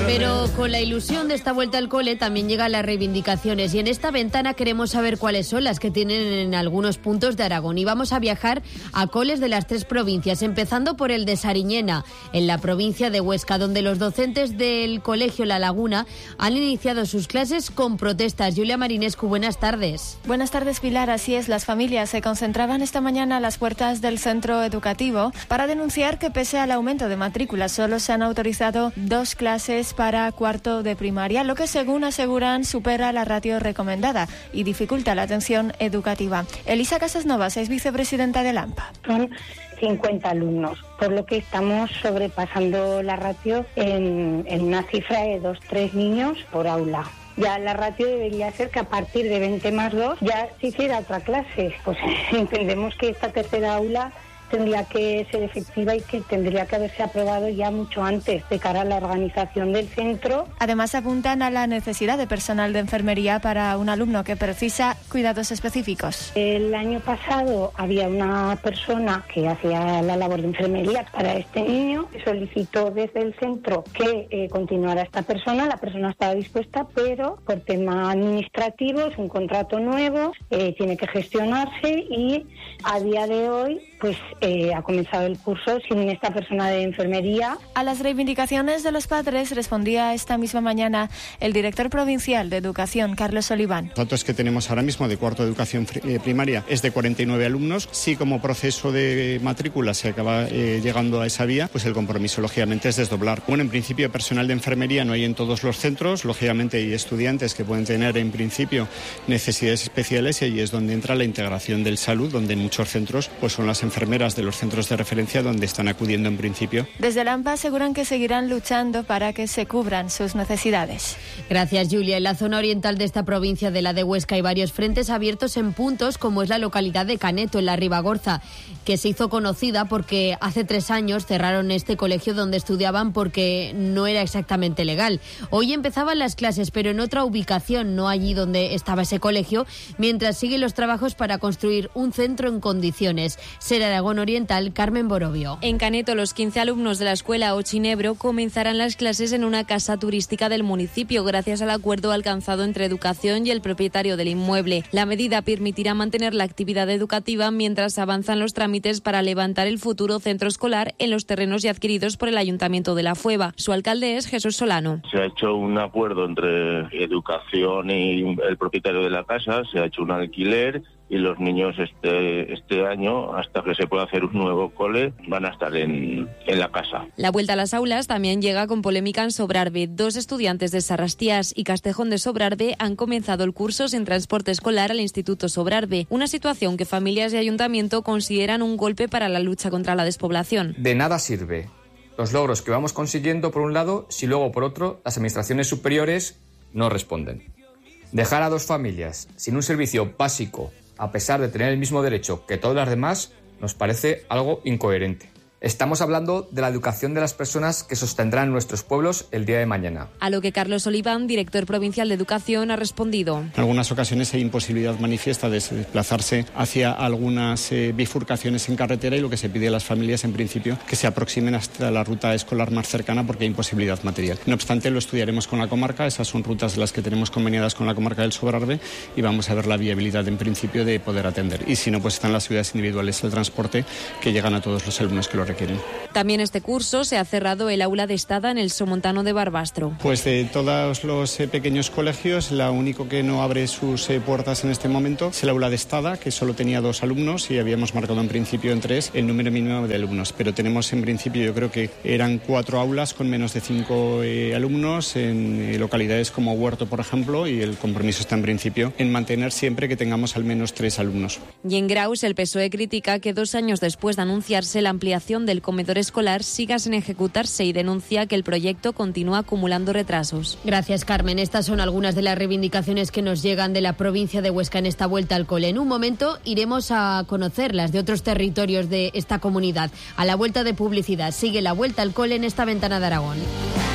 Pero con la ilusión de esta vuelta al cole también llegan las reivindicaciones y en esta ventana queremos saber cuáles son las que tienen en algunos puntos de Aragón. Y vamos a viajar a coles de las 3 provincias, empezando por el de Sariñena, en la provincia de Huesca, donde los docentes del colegio La Laguna han iniciado sus clases con protestas. Julia Marinescu, buenas tardes. Buenas tardes, Pilar. Así es, las familias se concentraban esta mañana a las puertas del centro educativo para denunciar que pese al aumento de matrículas solo se han autorizado 2 clases para cuarto de primaria, lo que según aseguran supera la ratio recomendada y dificulta la atención educativa. Elisa Casasnovas es vicepresidenta del AMPA. Son 50 alumnos, por lo que estamos sobrepasando la ratio en una cifra de 2-3 niños por aula. Ya la ratio debería ser que a partir de 20 más 2 ya se hiciera otra clase. Pues entendemos que esta tercera aula tendría que ser efectiva y que tendría que haberse aprobado ya mucho antes de cara a la organización del centro. Además apuntan a la necesidad de personal de enfermería para un alumno que precisa cuidados específicos. El año pasado había una persona que hacía la labor de enfermería para este niño, solicitó desde el centro que continuara esta persona, la persona estaba dispuesta, pero por tema administrativo es un contrato nuevo, tiene que gestionarse y a día de hoy pues ha comenzado el curso sin esta persona de enfermería. A las reivindicaciones de los padres respondía esta misma mañana el director provincial de Educación, Carlos Oliván. Los datos que tenemos ahora mismo de cuarto de educación primaria es de 49 alumnos. Si como proceso de matrícula se acaba llegando a esa vía, pues el compromiso lógicamente es desdoblar. Bueno, en principio personal de enfermería no hay en todos los centros, lógicamente hay estudiantes que pueden tener en principio necesidades especiales y ahí es donde entra la integración del salud, donde en muchos centros pues son las enfermeras de los centros de referencia donde están acudiendo en principio. Desde el AMPA aseguran que seguirán luchando para que se cubran sus necesidades. Gracias, Julia. En la zona oriental de esta provincia de la de Huesca hay varios frentes abiertos en puntos como es la localidad de Caneto, en la Ribagorza, que se hizo conocida porque hace 3 años cerraron este colegio donde estudiaban porque no era exactamente legal. Hoy empezaban las clases, pero en otra ubicación, no allí donde estaba ese colegio, mientras siguen los trabajos para construir un centro en condiciones. Ser Aragón Oriental, Carmen Borovio. En Caneto, los 15 alumnos de la escuela Ochinebro comenzarán las clases en una casa turística del municipio, gracias al acuerdo alcanzado entre Educación y el propietario del inmueble. La medida permitirá mantener la actividad educativa mientras avanzan los trámites para levantar el futuro centro escolar en los terrenos ya adquiridos por el Ayuntamiento de La Fueva. Su alcalde es Jesús Solano. Se ha hecho un acuerdo entre Educación y el propietario de la casa, se ha hecho un alquiler y los niños este año, hasta que se pueda hacer un nuevo cole, van a estar en la casa. La vuelta a las aulas también llega con polémica en Sobrarbe. 2 estudiantes de Sarrastías y Castejón de Sobrarbe han comenzado el curso sin transporte escolar al Instituto Sobrarbe, una situación que familias y ayuntamiento consideran un golpe para la lucha contra la despoblación. De nada sirve los logros que vamos consiguiendo por un lado si luego por otro las administraciones superiores no responden. Dejar a 2 familias sin un servicio básico a pesar de tener el mismo derecho que todas las demás, nos parece algo incoherente. Estamos hablando de la educación de las personas que sostendrán nuestros pueblos el día de mañana. A lo que Carlos Oliván, director provincial de Educación, ha respondido. En algunas ocasiones hay imposibilidad manifiesta de desplazarse hacia algunas bifurcaciones en carretera y lo que se pide a las familias en principio que se aproximen hasta la ruta escolar más cercana porque hay imposibilidad material. No obstante, lo estudiaremos con la comarca, esas son rutas de las que tenemos conveniadas con la comarca del Sobrarbe y vamos a ver la viabilidad en principio de poder atender. Y si no, pues están las ciudades individuales del transporte que llegan a todos los alumnos que lo requieren. También este curso se ha cerrado el aula de Estada en el Somontano de Barbastro. Pues de todos los pequeños colegios, la único que no abre sus puertas en este momento es el aula de Estada, que solo tenía 2 alumnos y habíamos marcado en principio en 3 el número mínimo de alumnos. Pero tenemos en principio, yo creo que eran 4 aulas con menos de 5 alumnos en localidades como Huerto, por ejemplo, y el compromiso está en principio en mantener siempre que tengamos al menos 3 alumnos. Y en Graus, el PSOE critica que 2 años después de anunciarse la ampliación del comedor escolar siga sin ejecutarse y denuncia que el proyecto continúa acumulando retrasos. Gracias, Carmen. Estas son algunas de las reivindicaciones que nos llegan de la provincia de Huesca en esta vuelta al cole. En un momento iremos a conocerlas de otros territorios de esta comunidad. A la vuelta de publicidad sigue la vuelta al cole en esta ventana de Aragón.